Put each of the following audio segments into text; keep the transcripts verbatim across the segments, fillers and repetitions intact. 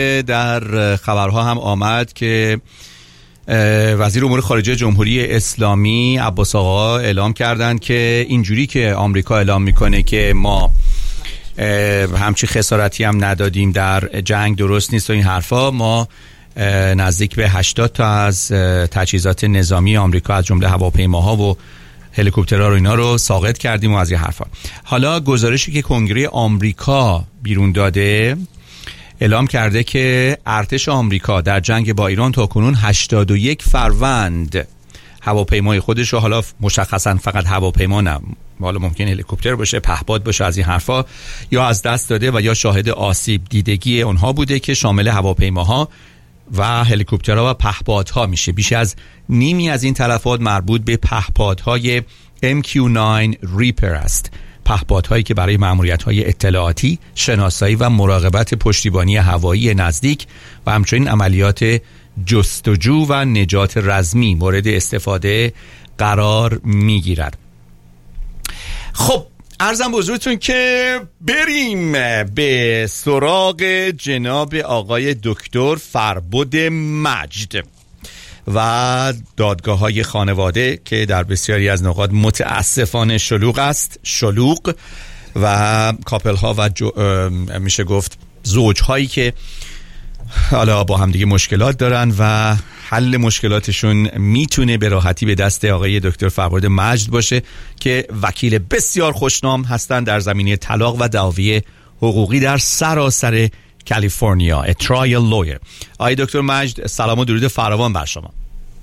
در خبرها هم آمد که وزیر امور خارجه جمهوری اسلامی عباس آقا اعلام کردند که اینجوری که آمریکا اعلام میکنه که ما همچی خسارتی هم ندادیم در جنگ درست نیست و این حرفا، ما نزدیک به هشتاد تا از تجهیزات نظامی آمریکا از جمله هواپیماها و هلیکوپترها رو اینا رو ساقط کردیم و از این حرفا. حالا گزارشی که کنگره آمریکا بیرون داده اعلام کرده که ارتش آمریکا در جنگ با ایران تاکنون هشتاد و یک فروند هواپیمای خودش رو، حالا مشخصا فقط هواپیما نه، حالا ممکن هلیکوپتر باشه، پهپاد باشه، از این حرفا، یا از دست داده و یا شاهد آسیب دیدگی اونها بوده که شامل هواپیماها و هلیکوپترها و پهپادها میشه. بیش از نیمی از این تلفات مربوط به پهپادهای ام کیو نه ریپر است، پهپادهایی که برای ماموریت‌های اطلاعاتی، شناسایی و مراقبت پشتیبانی هوایی نزدیک و همچنین عملیات جستجو و نجات رزمی مورد استفاده قرار میگیرد. خب عرضم بزرگتون که بریم به سراغ جناب آقای دکتر فربد مجد و دادگاه‌های خانواده که در بسیاری از نقاط متاسفانه شلوغ است، شلوغ و کاپل ها و جو میشه گفت زوج هایی که حالا با هم دیگه مشکلات دارن و حل مشکلاتشون میتونه به راحتی به دست آقای دکتر فربد مجد باشه که وکیل بسیار خوشنام هستند در زمینه طلاق و دعاوی حقوقی در سراسر کالیفرنیا. A trial lawyer. آقای دکتر مجد سلام و درود فراوان بر شما.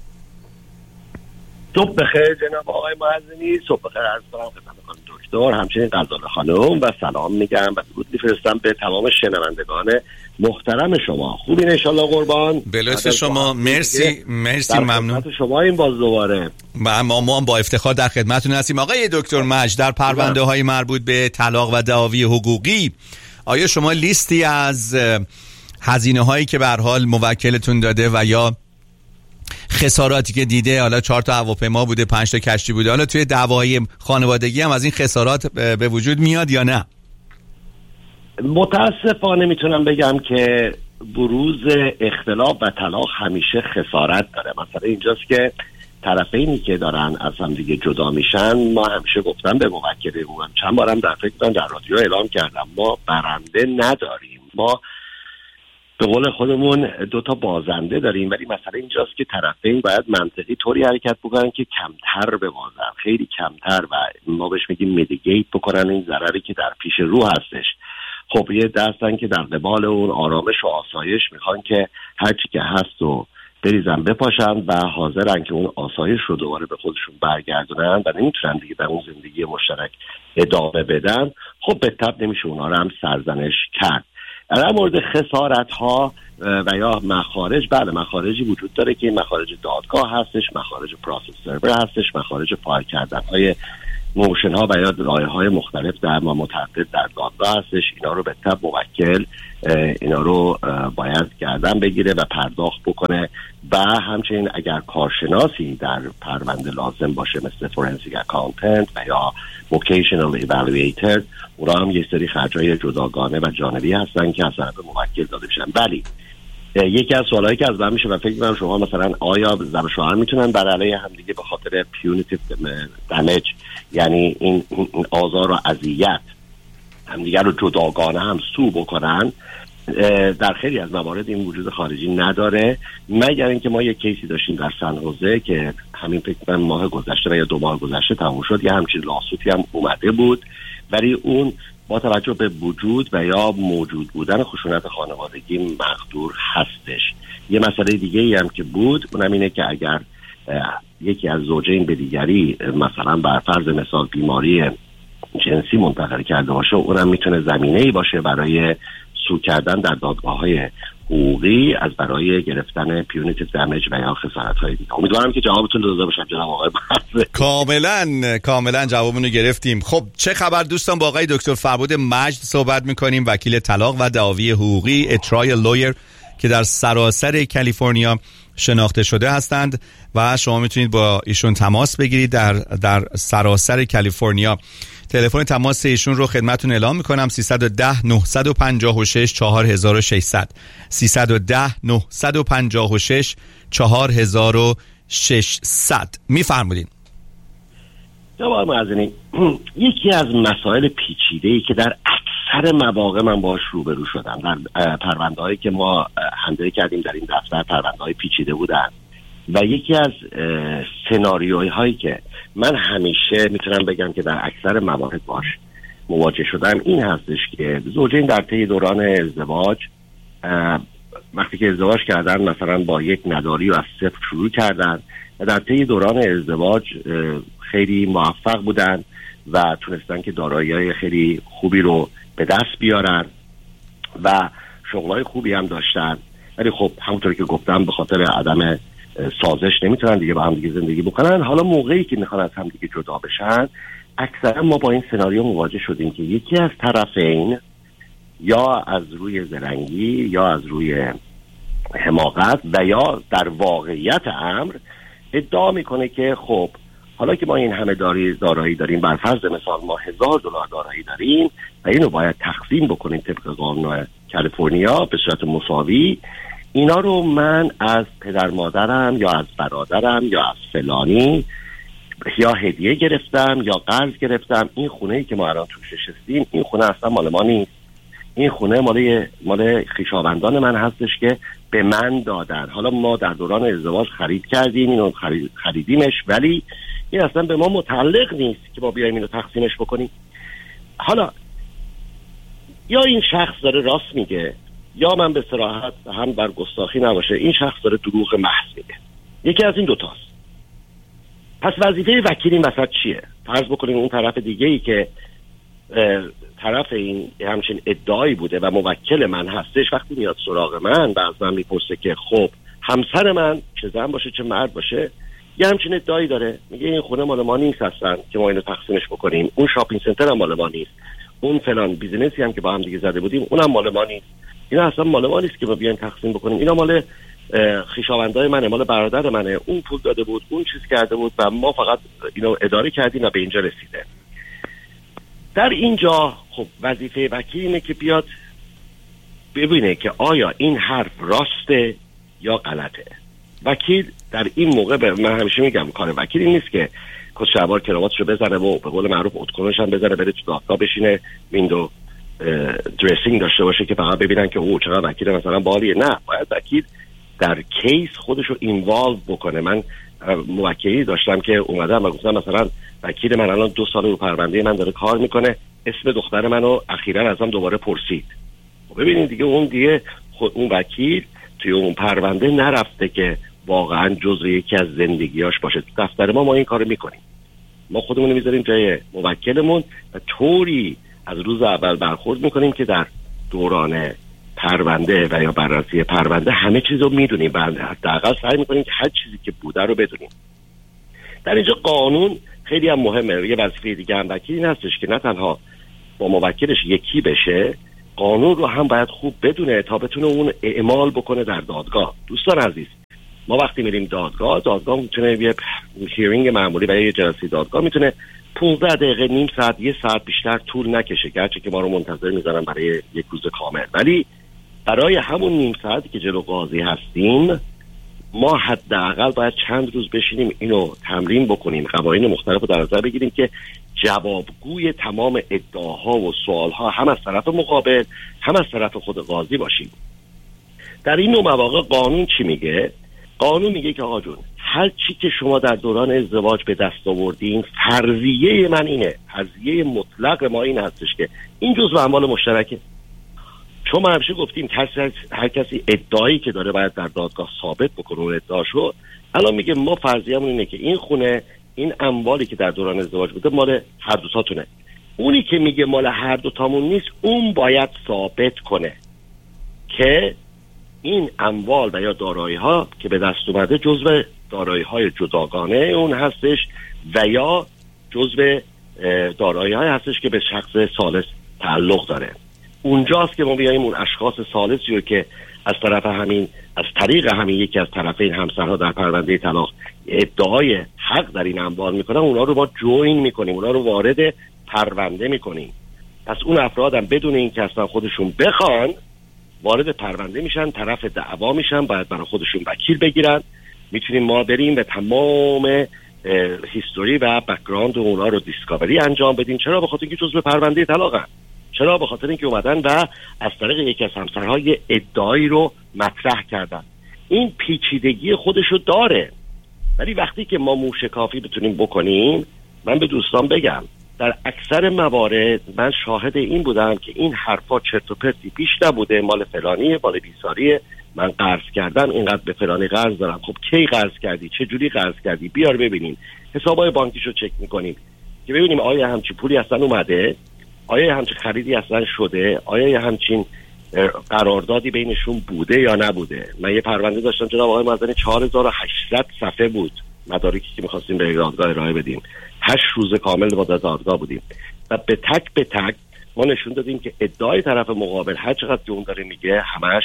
صبح بخیر جناب آقای معزنی، صبح بخیر عرض کنم خدمت خانم دکتر، همچنین غزاله خانم، و سلام میگم و درود میفرستم به تمام شنوندگان محترم شما. خوبین ان شاءالله قربان؟ به لطف شما، مرسی مرسی ممنون. شما این باز دوباره ما ما با افتخار در خدمتتون هستیم. آقای دکتر مجد، در پرونده های مربوط به طلاق و دعاوی حقوقی آیا شما لیستی از هزینه هایی که به هر حال موکلتون داده و یا خساراتی که دیده، حالا چهار تا هواپیما بوده، پنج تا کشتی بوده، حالا توی دعوای خانوادگی هم از این خسارات به وجود میاد یا نه؟ متاسفانه میتونم بگم که بروز اختلاف و طلاق همیشه خسارت داره. مثلا اینجاست که طرفینی که دارن از هم دیگه جدا میشن، ما همیشه گفتم به موکل حقوقم، چند بارم در فکر در رادیو اعلام کردم، ما برنده نداریم، ما به قول خودمون دو تا بازنده داریم، ولی مثلا اینجاست که طرفین باید منطقی طوری حرکت بکنن که کمتر ببازن، خیلی کمتر، و ما بهش میگیم میدیگیت بکنن این ضرری که در پیش رو هستش. خب یه دستن که در قبال اون آرامش و آسایش میخوان که هرچی که هست و بریزن بپاشن و حاضرن که اون آسایش رو دوباره به خودشون برگردونن و نمیتونن دیگه در اون زندگی مشترک ادامه بدن. خب به طب نمیشه اونا رو هم سرزنش کرد. در مورد خسارت ها و یا مخارج، بله مخارجی وجود داره که این مخارج دادگاه هستش، مخارج پروسس سرور هستش، مخارج فایل کردن های موشن ها و یا رایه های مختلف در ما متعدد در دادگاه هستش. اینا رو به طب موکل اینا رو باید گردن بگیره و پرداخت بکنه و همچنین اگر کارشناسی در پرونده لازم باشه مثل فورنسیک اکاونتنت و یا ووکیشنال ایوالویتر، اونا هم یه سری خرجای جداگانه و جانبی هستن که از طرف موکل داده بشن. ولی یکی از سوالایی که از من میشه و فکر می‌کنم شما مثلا آیا زن و شوهر میتونن بر علیه هم دیگه به خاطر پیونیتیو دمیج، یعنی این آزار و اذیت همدیگر رو جداگانه هم سو بکنن؟ در خیلی از موارد این وجود خارجی نداره، مگر اینکه ما یک کیسی داشتیم در سن خوزه که همین فکر ماه گذشته و یا دو ماه گذشته تموم شد، یه همچین لاسوتی هم اومده بود، ولی اون با توجه به وجود و یا موجود بودن خشونت خانوادگی مقدور هستش. یه مسئله دیگه ای هم که بود اونم اینه که اگر یکی از زوجین به دیگری مثلا بر فرض مثال بیماری جنسی منتقل کرده باشه، اونم میتونه زمینه‌ای باشه برای سو کردن در دادگاه‌های حقوقی از برای گرفتن پیونیتیو دمیج و یا خسارت‌های دیگه. امیدوارم که جوابتون داده باشم جناب آقای بحث. کاملا کاملا جوابمون رو گرفتیم. خب چه خبر دوستان؟ با آقای دکتر فربد مجد صحبت می‌کنیم، وکیل طلاق و دعاوی حقوقی، A trial lawyer که در سراسر کالیفرنیا شناخته شده هستند و شما میتونید با ایشون تماس بگیرید در در سراسر کالیفرنیا. تلفن تماس ایشون رو خدمتتون اعلام میکنم: سیصد و ده نهصد و پنجاه و شش چهار هزار و ششصد سیصد و ده نهصد و پنجاه و شش چهار هزار و ششصد. میفرمودین. جواب معزنی، یکی از مسائل پیچیده‌ای که در اکثر مواقع من باهاش روبرو شدم در پرونده‌هایی که ما هندل کردیم در این دفتر، پرونده‌های پیچیده بودن و یکی از سناریوهای هایی که من همیشه میتونم بگم که در اکثر موارد باش مواجه شدم این هستش که زوجین در طی دوران ازدواج وقتی که ازدواج کردن مثلا با یک نداری و از صفر شروع کردن و در طی دوران ازدواج خیلی موفق بودن و تونستن که دارایی‌های خیلی خوبی رو به دست بیارن و شغلای خوبی هم داشتن، ولی خب همونطوری که گفتم به خاطر عدم سازش نمیتونن دیگه با هم دیگه زندگی بکنن. حالا موقعی که میخوان از هم دیگه جدا بشن، اکثرا ما با این سناریو مواجه شدیم که یکی از طرفین یا از روی زرنگی یا از روی حماقت و یا در واقعیت امر ادعا میکنه که خب حالا که ما این همه داری دارایی داریم، بر فرض مثال ما هزار دلار دارایی داریم و اینو باید تقسیم بکنیم طبق قانون کالیفرنیا به صورت مساوی، اینا رو من از پدر مادرم یا از برادرم یا از فلانی یا هدیه گرفتم یا قرض گرفتم. این خونه‌ای که ما الان توش نشستیم این خونه اصلا مال ما نیست، این خونه مال مال خویشاوندان من هستش که به من دادن. حالا ما در دوران ازدواج خرید کردیم، اینو خرید خریدیمش، ولی این اصلا به ما متعلق نیست که ما بیایم اینو تقسیمش بکنیم. حالا یا این شخص داره راست میگه یا من به صراحت هم بر گستاخی نباشه این شخص داره دروغ محض میگه. یکی از این دوتاست. پس وظیفه وکیل این وسط چیه؟ فرض بکنیم اون طرف دیگه ای که طرف این همچین ادعایی بوده و موکل من هستش، وقتی میاد سراغ من و از من میپرسه که خب همسر من چه زن باشه چه مرد باشه یه همچین ادعایی داره، میگه این خونه مال ما نیست هستن که ما اینو تقسیمش بکنیم، اون شاپینگ سنتر هم مال ما نیست، اون فلان بیزینسی هم که با هم دیگه زده بودیم اونم مال ما نیست، اینا اصلا مال ما نیست که ما بیایم تقسیم بکنیم، اینا مال خویشاوندای منه، مال برادر منه، اون پول داده بود، اون چیز کرده بود و ما فقط اینو اداره کردیم و به اینجا رسیده. در اینجا خب وظیفه وکیل اینه که بیاد ببینه که آیا این حرف راسته یا غلطه. وکیل در این موقع به من همیشه میگم کار وکیل این نیست که کت شلوار کراواتشو بزنه و به قول معروف اتکونش هم بزنه بره تو دادگاه بشینه ویندو درسینگ داشته باشه که فقط ببینن که او چقدر وکیل مثلا بالیه. نه، باید وکیل در کیس خودشو اینوالو بکنه. من موکلی داشتم که اومدم و گفتم مثلا وکیل من الان دو سال رو پرونده من داره کار میکنه، اسم دختر منو اخیراً ازم دوباره پرسید. ببینید دیگه اون دیگه خود اون وکیل توی اون پرونده نرفته که واقعا جزء یکی از زندگیاش باشه. تو دفتر ما ما این کارو میکنیم، ما خودمون میذاریم جای موکلمون و طوری از روز اول برخورد میکنیم که در دوران پرونده و یا بررسی پرونده همه چیز رو میدونیم و حداقل سعی میکنیم که هر چیزی که بوده رو بدونیم. در اینجا قانون خیلی هم مهمه. یه وظیفه دیگه هم وکیل این هستش که نه تنها با موکلش یکی بشه، قانون رو هم باید خوب بدونه تا بتونه اون اعمال بکنه در دادگاه. دوستان عزیز، ما وقتی میریم دادگاه، دادگاه میتونه یه هیرینگ معمولی و یه جلسه دادگاه میتونه پانزده دقیقه، نیم ساعت، یه ساعت بیشتر طول نکشه، گرچه که ما رو منتظر میذارن برای یک روز کامل، ولی برای همون نیم ساعتی که جلو قاضی هستیم ما حداقل باید چند روز بشینیم اینو تمرین بکنیم، قوانین مختلف رو در نظر بگیریم که جوابگوی تمام ادعاها و سوالها هم از طرف مقابل هم از طرف خود قاضی باشیم. در این نوع مواقع قانون چی میگه؟ قانون میگه که آقا جون هر چی که شما در دوران ازدواج به دست آوردین، فرضیه من اینه، فرضیه مطلق ما این هستش که این جزء اموال مشترکه. چون ما همیشه گفتیم کسی هر کسی ادعایی که داره باید در دادگاه ثابت بکنه اون ادعاشو. الان میگه ما فرضیه‌مون اینه که این خونه، این اموالی که در دوران ازدواج بوده مال هر دو تاتونه. اونی که میگه مال هر دو تامون نیست اون باید ثابت کنه که این اموال و یا دارایی‌ها که به دست اومده جزو دارایی‌های جداگانه اون هستش و یا جزو دارایی‌های هستش که به شخص ثالث تعلق داره. اونجاست که ما بیاییم اون اشخاص ثالثی رو که از طرف همین از طریق همین یکی از طرفین همسرها در پرونده طلاق ادعای حق در این اموال میکنن، اونا رو ما جوین میکنیم، اونا رو وارد پرونده میکنیم. پس اون افرادم بدون اینکه اصلا خودشون بخوان وارد پرونده میشن، طرف دعوا میشن، باید برای خودشون وکیل بگیرن. میتونیم ما بریم و تمام هیستوری و بک‌گراند اونا رو دیسکاوری انجام بدیم. چرا؟ به خاطر اینکه جزء پرونده طلاقن. چرا؟ به خاطر اینکه اومدن و از طریق یکی از همسرهای ادعایی رو مطرح کردن. این پیچیدگی خودشو داره، ولی وقتی که ما موشکافی بتونیم بکنیم، من به دوستان بگم در اکثر موارد من شاهد این بودم که این حرفا چرت و پرتی پیش نبوده، مال فلانیه، مال بیساریه، من قرض کردم، اینقدر به فلانی قرض دارم. خب کی قرض کردی؟ چه جوری قرض کردی؟ بیار ببینیم. حسابای بانکیشو چک میکنیم که ببینیم آیا همچین پولی اصلا اومده، آیا همچین خریدی اصلا شده، آیا همچین قراردادی بینشون بوده یا نبوده. من یه پرونده داشتم جناب آقای معزنی، چهار هزار و هشتصد صفحه بود مدارکی که می‌خواستیم به دادگاه ارائه بدیم. هشت روز کامل با دادگاه بودیم و به تک به تک ما نشون دادیم که ادعای طرف مقابل هر چقدر که اون داره میگه همش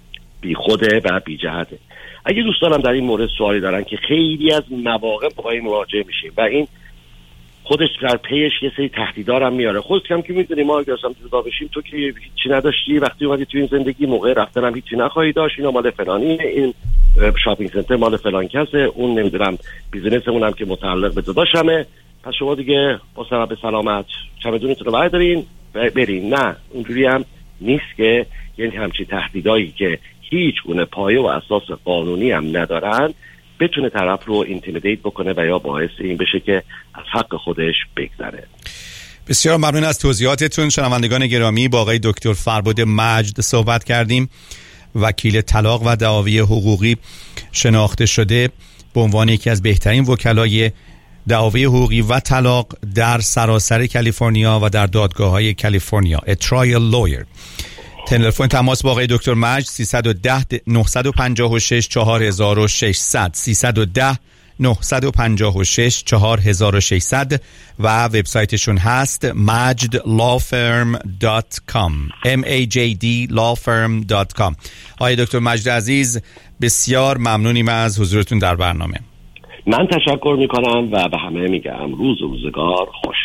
بی خوده و بی جهته. اگه دوستانم در این مورد سوالی دارن که خیلی از مواقع با این مواجه میشیم و این خودش در پیش یه سری تهدیدارم میاره. خودت کم که میدونی ما اگه اصلا جدا بشیم تو که هیچی نداشتی، وقتی اومدی تو این زندگی موقع رفتنم هیچی نخواهی داشت، اینا مال فلانی، این شاپینگ سنتر مال فلان کسه، اون نمیدونم بیزینسمون هم که متعلق به داداشمه، پس شما دیگه با سبب سلامت چمدونتون رو بردارین برین. نه، اونجوری هم نیست که یعنی همچین تهدیدایی که هیچ گونه پایه و اساس قانونی هم ندارن بتونه طرف رو اینتیمیدیت بکنه و یا باعث این بشه که از حق خودش بگذره. بسیار ممنون از توضیحاتتون. شنوندگان گرامی، با آقای دکتر فربد مجد صحبت کردیم، وکیل طلاق و دعاوی حقوقی شناخته شده به عنوان یکی از بهترین وکلای دعاوی حقوقی و طلاق در سراسر کالیفرنیا و در دادگاه‌های کالیفرنیا، a trial lawyer. تلفن تماس با آقای دکتر مجد سیصد و ده نهصد و پنجاه و شش چهار هزار و ششصد سیصد و ده نهصد و پنجاه و شش چهار هزار و ششصد و وبسایتشون هست مجد لا فرم دات کام ام ای جی دی law firm دات کام. آقای دکتر مجد عزیز، بسیار ممنونیم از حضورتون در برنامه. من تشکر میکنم و به همه میگم روز و روزگار خوش.